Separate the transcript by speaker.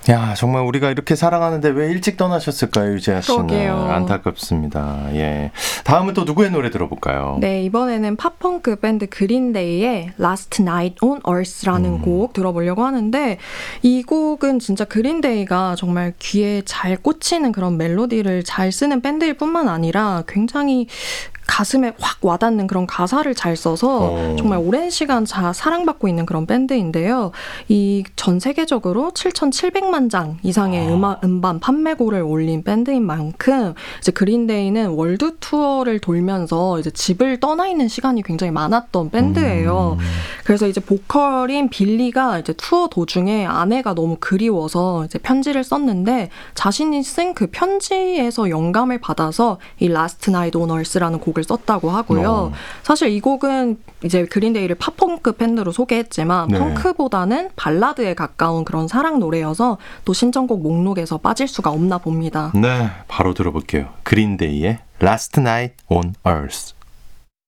Speaker 1: 야, 정말 우리가 이렇게 사랑하는데 왜 일찍 떠나셨을까요, 유재하 씨는?
Speaker 2: 그러게요.
Speaker 1: 안타깝습니다. 예. 다음은 또 누구의 노래 들어볼까요?
Speaker 2: 네, 이번에는 팝펑크 밴드 그린데이의 Last Night on Earth라는 곡 들어보려고 하는데, 이 곡은 진짜 그린데이가 정말 귀에 잘 꽂히는 그런 멜로디를 잘 쓰는 밴드일 뿐만 아니라 굉장히 가슴에 확 와닿는 그런 가사를 잘 써서 정말 오랜 시간 사랑받고 있는 그런 밴드인데요. 이 전 세계적으로 7,700만 장 이상의 음반 판매고를 올린 밴드인 만큼 이제 그린데이는 월드 투어를 돌면서 이제 집을 떠나 있는 시간이 굉장히 많았던 밴드예요. 그래서 이제 보컬인 빌리가 이제 투어 도중에 아내가 너무 그리워서 이제 편지를 썼는데 자신이 쓴 그 편지에서 영감을 받아서 이 Last Night on Earth라는 곡을 썼다고 하고요. 사실 이 곡은 이제 그린데이를 팝펑크 밴드로 소개했지만 펑크보다는 발라드에 가까운 그런 사랑 노래여서 또 신청곡 목록에서 빠질 수가 없나 봅니다.
Speaker 1: 네, 바로 들어볼게요. 그린데이의 Last Night on Earth.